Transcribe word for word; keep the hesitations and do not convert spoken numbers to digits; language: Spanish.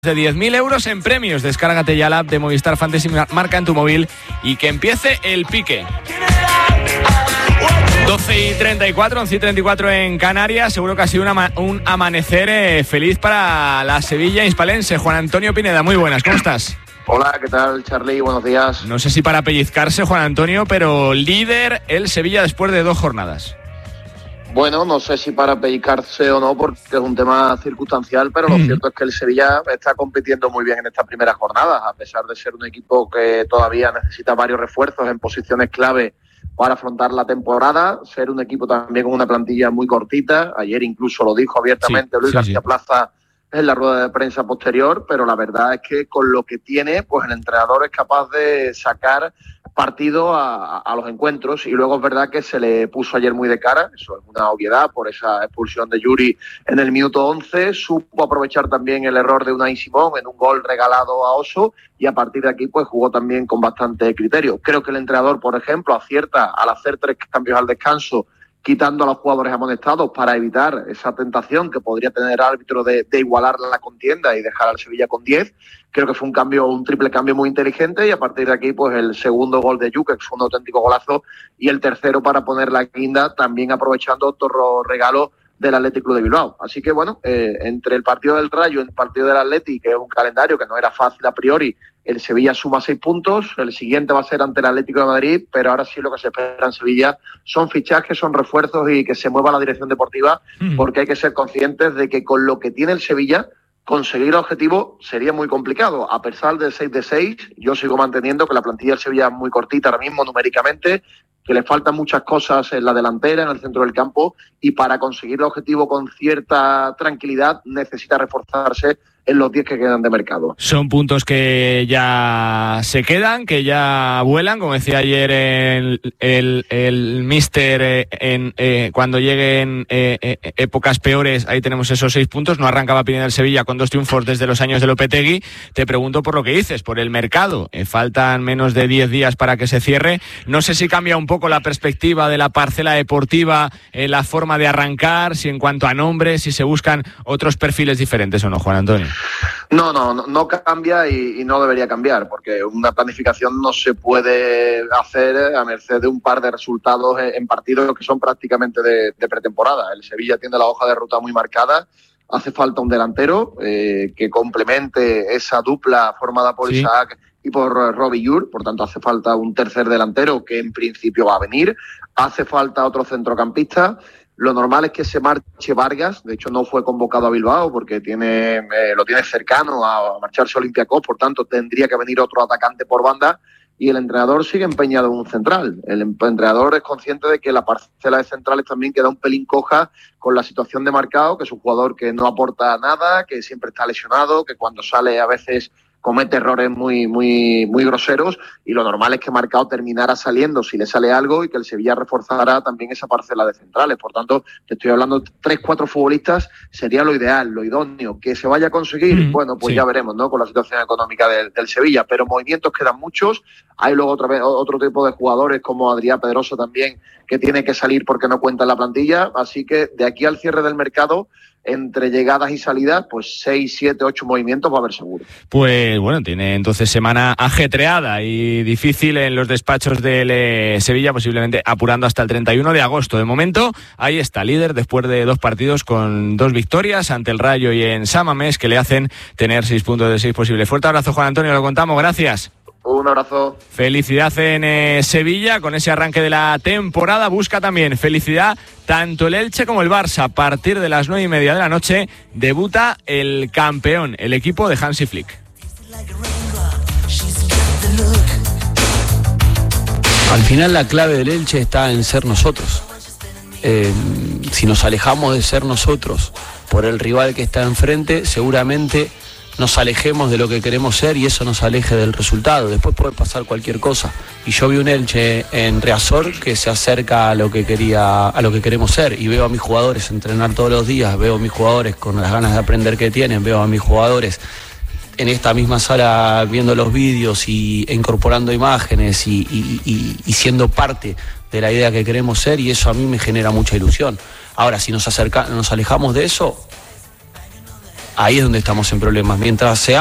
De diez mil euros en premios. Descárgate ya la app de Movistar Fantasy Marca en tu móvil y que empiece el pique. doce y treinta y cuatro, once y treinta y cuatro en Canarias. Seguro que ha sido una, un amanecer eh, feliz para la Sevilla hispalense. Juan Antonio Pineda, muy buenas, ¿cómo estás? Hola, ¿qué tal, Charly? Buenos días. No sé si para pellizcarse, Juan Antonio, pero líder el Sevilla después de dos jornadas. Bueno, no sé si para pellizcarse o no, porque es un tema circunstancial, pero lo mm. cierto es que el Sevilla está compitiendo muy bien en estas primeras jornadas, a pesar de ser un equipo que todavía necesita varios refuerzos en posiciones clave para afrontar la temporada, ser un equipo también con una plantilla muy cortita. Ayer incluso lo dijo abiertamente sí, Luis sí, García sí. Plaza en la rueda de prensa posterior, pero la verdad es que con lo que tiene, pues el entrenador es capaz de sacar partido a, a los encuentros, y luego es verdad que se le puso ayer muy de cara, eso es una obviedad por esa expulsión de Yuri en el minuto once, supo aprovechar también el error de Unai Simón en un gol regalado a Oso, y a partir de aquí pues jugó también con bastante criterio. Creo que el entrenador, por ejemplo, acierta al hacer tres cambios al descanso, quitando a los jugadores amonestados para evitar esa tentación que podría tener el árbitro de, de igualar la contienda y dejar al Sevilla con diez. Creo que fue un cambio, un triple cambio muy inteligente, y a partir de aquí pues el segundo gol de Jukic fue un auténtico golazo, y el tercero para poner la guinda, también aprovechando otro regalo del Athletic Club de Bilbao. Así que bueno, eh, entre el partido del Rayo y el partido del Athletic, que es un calendario que no era fácil a priori, el Sevilla suma seis puntos, el siguiente va a ser ante el Atlético de Madrid, pero ahora sí lo que se espera en Sevilla son fichajes, son refuerzos y que se mueva la dirección deportiva, mm. porque hay que ser conscientes de que con lo que tiene el Sevilla, conseguir el objetivo sería muy complicado. A pesar del seis de seis, yo sigo manteniendo que la plantilla del Sevilla es muy cortita ahora mismo numéricamente, que le faltan muchas cosas en la delantera, en el centro del campo, y para conseguir el objetivo con cierta tranquilidad necesita reforzarse en los diez que quedan de mercado. Son puntos que ya se quedan, que ya vuelan, como decía ayer el, el, el míster, eh, en, eh, cuando lleguen eh, eh, épocas peores, ahí tenemos esos seis puntos. No arrancaba Pineda del Sevilla con dos triunfos desde los años de Lopetegui. Te pregunto por lo que dices, por el mercado. Eh, faltan menos de diez días para que se cierre. No sé si cambia un poco la perspectiva de la parcela deportiva, eh, la forma de arrancar, si en cuanto a nombres, si se buscan otros perfiles diferentes o no, Juan Antonio. No, no, no, no cambia y, y no debería cambiar, porque una planificación no se puede hacer a merced de un par de resultados en partidos que son prácticamente de, de pretemporada. El Sevilla tiene la hoja de ruta muy marcada, hace falta un delantero eh, que complemente esa dupla formada por sí. Isaac y por Robbie Yur, por tanto hace falta un tercer delantero que en principio va a venir, hace falta otro centrocampista. Lo normal es que se marche Vargas, de hecho no fue convocado a Bilbao porque tiene eh, lo tiene cercano a, a marcharse a Olympiacos, por tanto tendría que venir otro atacante por banda, y el entrenador sigue empeñado en un central. El entrenador es consciente de que la parcela de centrales también queda un pelín coja con la situación de Marcao, que es un jugador que no aporta nada, que siempre está lesionado, que cuando sale a veces comete errores muy muy muy groseros, y lo normal es que Marcao terminara saliendo si le sale algo y que el Sevilla reforzará también esa parcela de centrales. Por tanto, te estoy hablando de tres, cuatro futbolistas, sería lo ideal, lo idóneo. Que se vaya a conseguir, mm, bueno, pues sí. ya veremos, ¿no?, con la situación económica del, del Sevilla, pero movimientos quedan muchos. Hay luego otra vez otro tipo de jugadores como Adrián Pedroso también, que tiene que salir porque no cuenta en la plantilla, así que de aquí al cierre del mercado, entre llegadas y salidas, pues seis, siete, ocho movimientos va a haber seguro. Pues bueno, tiene entonces semana ajetreada y difícil en los despachos del eh, Sevilla, posiblemente apurando hasta el treinta y uno de agosto. De momento, ahí está, líder después de dos partidos con dos victorias ante el Rayo y en San Mamés, que le hacen tener seis puntos de seis posibles. Fuerte abrazo, Juan Antonio, lo contamos, gracias. Un abrazo. Felicidad en eh, Sevilla con ese arranque de la temporada. Busca también felicidad tanto el Elche como el Barça. A partir de las nueve y media de la noche debuta el campeón, el equipo de Hansi Flick. Al final la clave del Elche está en ser nosotros. Eh, si nos alejamos de ser nosotros por el rival que está enfrente, seguramente nos alejemos de lo que queremos ser y eso nos aleje del resultado. Después puede pasar cualquier cosa. Y yo vi un Elche en Riazor que se acerca a lo que quería, a lo que queremos ser, y veo a mis jugadores entrenar todos los días, veo a mis jugadores con las ganas de aprender que tienen, veo a mis jugadores en esta misma sala viendo los vídeos y e incorporando imágenes y, y, y, y siendo parte de la idea que queremos ser, y eso a mí me genera mucha ilusión. Ahora, si nos acerca, nos alejamos de eso, ahí es donde estamos en problemas. Mientras seamos